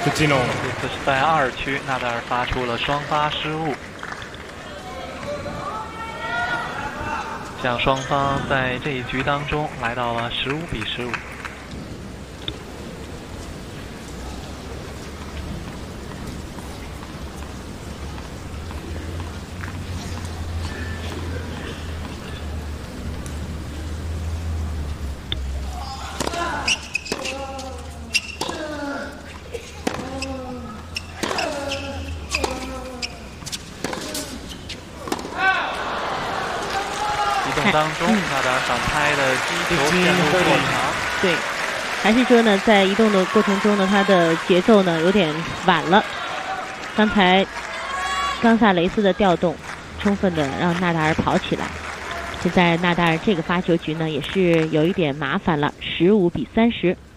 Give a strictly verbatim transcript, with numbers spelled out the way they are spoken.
藤野。 这是在二区，纳达尔发出了双发失误，这样双方在这一局当中来到了十五比十五。当中，纳达尔反拍的击球线路过长。 对，还是说呢，在移动的过程中呢，他的节奏呢有点晚了。刚才冈萨雷斯的调动，充分的让纳达尔跑起来。现在纳达尔这个发球局呢，也是有一点麻烦了，十五比三十。